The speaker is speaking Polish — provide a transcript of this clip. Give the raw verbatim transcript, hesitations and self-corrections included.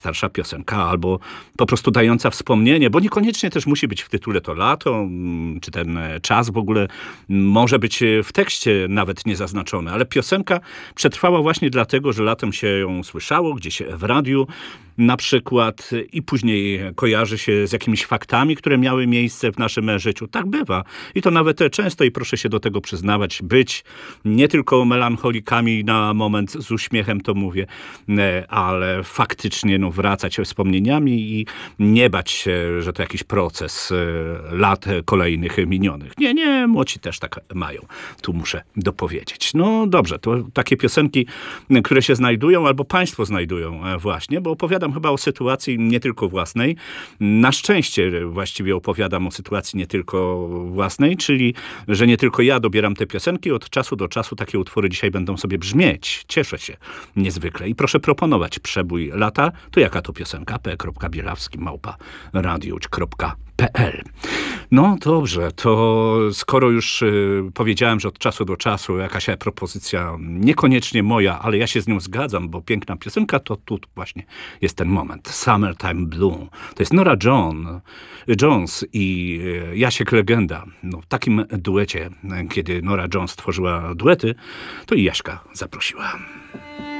starsza piosenka, albo po prostu dająca wspomnienie, bo niekoniecznie też musi być w tytule to lato, czy ten czas w ogóle może być w tekście nawet niezaznaczony, ale piosenka przetrwała właśnie dlatego, że latem się ją słyszało, gdzieś w radiu na przykład i później kojarzy się z jakimiś faktami, które miały miejsce w naszym życiu. Tak bywa. I to nawet często, i proszę się do tego przyznawać, być nie tylko melancholikami na moment, z uśmiechem to mówię, ale faktycznie no, wracać wspomnieniami i nie bać się, że to jakiś proces lat kolejnych minionych. Nie, nie, młodzi też tak mają. Tu muszę dopowiedzieć. No dobrze, to takie piosenki, które się znajdują, albo państwo znajdują właśnie, bo opowiadam chyba o sytuacji nie tylko własnej. Na szczęście właściwie opowiadam o sytuacji nie tylko własnej, czyli, że nie tylko ja dobieram te piosenki, od czasu do czasu takie utwory dzisiaj będą sobie brzmieć. Cieszę się niezwykle. I proszę proponować przebój lata. To jaka to piosenka? p kropka bielawski małpa radiuć kropka p l. No dobrze, to skoro już y, powiedziałem, że od czasu do czasu jakaś propozycja niekoniecznie moja, ale ja się z nią zgadzam, bo piękna piosenka, to tu właśnie jest ten moment. Summertime Blue. To jest Norah John, Jones i y, Jasiek Legenda. No, w takim duecie, kiedy Norah Jones tworzyła duety, to i Jaśka zaprosiła.